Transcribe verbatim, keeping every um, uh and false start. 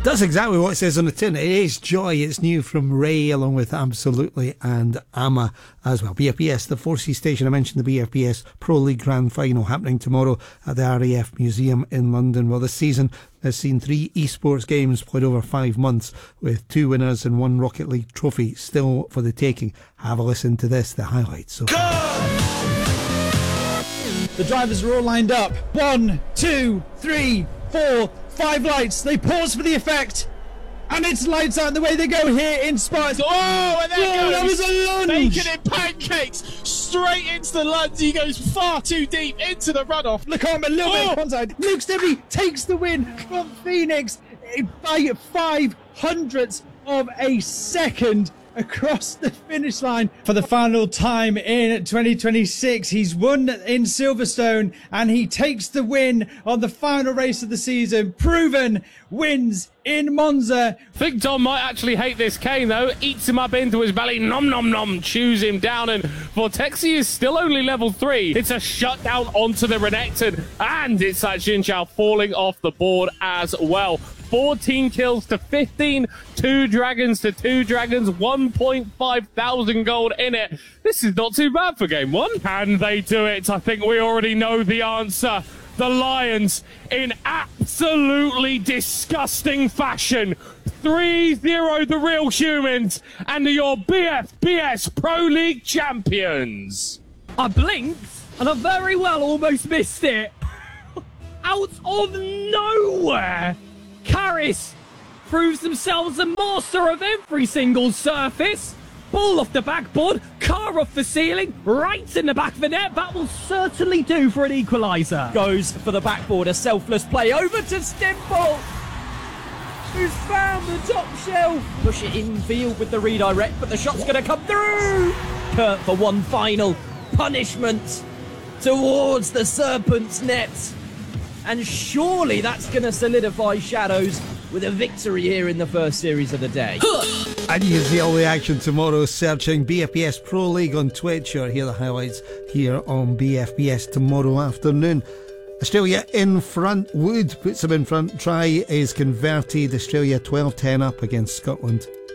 That's exactly what it says on the tin. It is Joy. It's new from Ray, along with Absolutely and Amma as well. B F P S, the four C station. I mentioned the B F P S Pro League Grand Final happening tomorrow at the R A F Museum in London. Well, this season has seen three esports games played over five months, with two winners and one Rocket League trophy still for the taking. Have a listen to this, the highlights. So. The drivers are all lined up. One, two, three, four, five lights. They pause for the effect. And it's lights out the way they go here in Sparks. Oh, and there oh, goes. That was a lunge. Bacon and pancakes straight into the lunge. He goes far too deep into the runoff. Look on a little oh. bit of contact. Luke Stibney takes the win from Phoenix by five hundredths of a second across the finish line for the final time in twenty twenty-six. He's won in Silverstone and he takes the win on the final race of the season. Proven wins in Monza. I think Dom might actually hate this cane though. Eats him up into his belly, nom nom nom, chews him down, and Vortexi is still only level three. It's a shutdown onto the Renekton, and it's that Xin Zhao falling off the board as well. fourteen kills to fifteen, two dragons to two dragons, one point five thousand gold in it. This is not too bad for game one. Can they do it? I think we already know the answer. The Lions, in absolutely disgusting fashion, three zero the real humans, and your B F P S Pro League champions. I blinked, and I very well almost missed it. Out of nowhere, Karis proves themselves a master of every single surface. Ball off the backboard, car off the ceiling, right in the back of the net. That will certainly do for an equaliser. Goes for the backboard, a selfless play over to Stimple, who's found the top shelf. Push it in field with the redirect, but the shot's going to come through. Kurt for one final punishment towards the Serpent's net. And surely that's going to solidify Shadows with a victory here in the first series of the day. And you can see all the action tomorrow searching B F P S Pro League on Twitch, or hear the highlights here on B F P S tomorrow afternoon. Australia in front. Wood puts them in front. Try is converted. Australia twelve ten up against Scotland.